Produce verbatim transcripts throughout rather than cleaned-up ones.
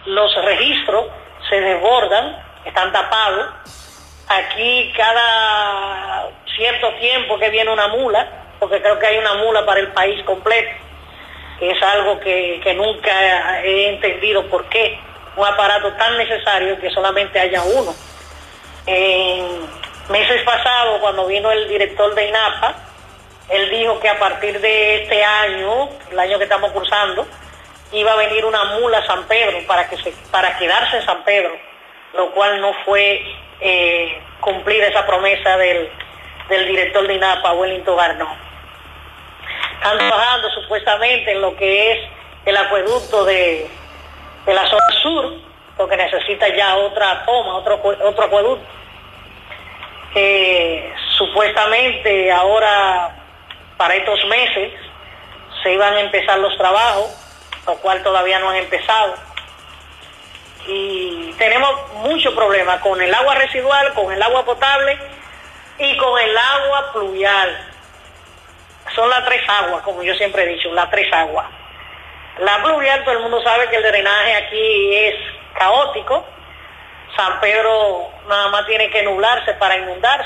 los registros se desbordan, están tapados. Aquí cada cierto tiempo que viene una mula, porque creo que hay una mula para el país completo, que es algo que, que nunca he entendido por qué un aparato tan necesario que solamente haya uno. En meses pasados, cuando vino el director de INAPA, él dijo que a partir de este año, el año que estamos cursando, iba a venir una mula a San Pedro para que se, para quedarse en San Pedro, lo cual no fue eh, cumplir esa promesa del, del director de INAPA, Wellington Garnó. Están trabajando supuestamente en lo que es el acueducto de, de la zona sur, porque necesita ya otra toma, otro, otro acueducto. Eh, supuestamente ahora, para estos meses, se iban a empezar los trabajos, lo cual todavía no han empezado. Y tenemos muchos problemas con el agua residual, con el agua potable y con el agua pluvial. Son las tres aguas, como yo siempre he dicho, las tres aguas. La pluvial, todo el mundo sabe que el drenaje aquí es caótico. San Pedro nada más tiene que nublarse para inundarse.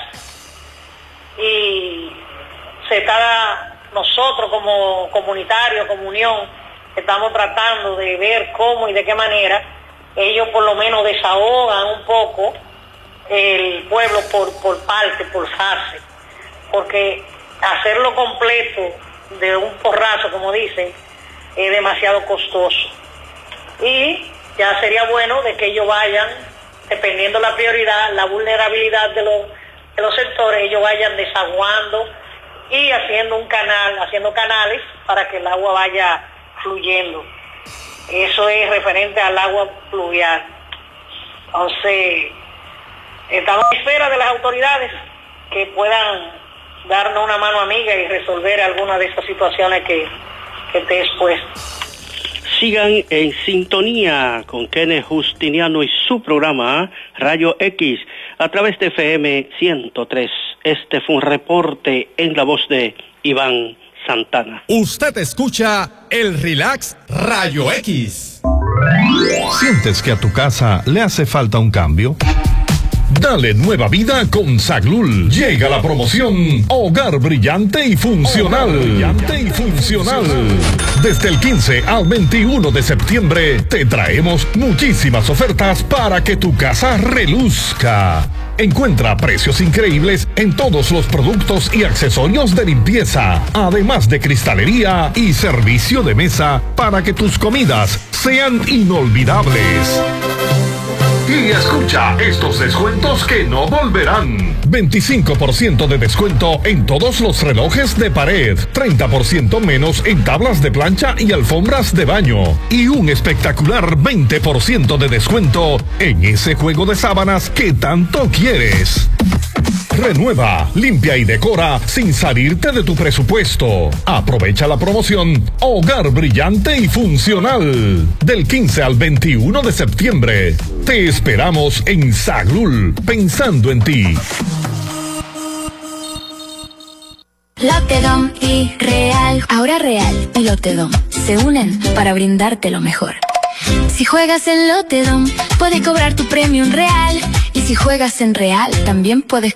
Y se está, nosotros como comunitarios, como unión, estamos tratando de ver cómo y de qué manera ellos por lo menos desahogan un poco el pueblo por, por parte, por fase. Porque hacerlo completo de un porrazo, como dicen, es demasiado costoso. Y ya sería bueno de que ellos vayan, dependiendo la prioridad, la vulnerabilidad de los, de los sectores, ellos vayan desaguando y haciendo un canal, haciendo canales para que el agua vaya fluyendo. Eso es referente al agua pluvial. Entonces, estamos en espera de las autoridades que puedan darnos una mano amiga y resolver alguna de estas situaciones que, que te he expuesto. Sigan en sintonía con Kenneth Justiniano y su programa Rayo X a través de F M ciento tres. Este fue un reporte en la voz de Iván Santana. Usted escucha el Relax Rayo X. ¿Sientes que a tu casa le hace falta un cambio? Dale nueva vida con Saglul. Llega la promoción Hogar Brillante y Funcional. Hogar Brillante y Funcional. Desde el quince al veintiuno de septiembre te traemos muchísimas ofertas para que tu casa reluzca. Encuentra precios increíbles en todos los productos y accesorios de limpieza, además de cristalería y servicio de mesa para que tus comidas sean inolvidables. Y escucha estos descuentos que no volverán. veinticinco por ciento de descuento en todos los relojes de pared, treinta por ciento menos en tablas de plancha y alfombras de baño, y un espectacular veinte por ciento de descuento en ese juego de sábanas que tanto quieres. Renueva, limpia y decora sin salirte de tu presupuesto. Aprovecha la promoción Hogar Brillante y Funcional del quince al veintiuno de septiembre. Te esperamos en Saglul, pensando en ti. Lotedom y Real. Ahora Real y Lotedom se unen para brindarte lo mejor. Si juegas en Lotedom, puedes cobrar tu premio en Real. Y si juegas en Real, también puedes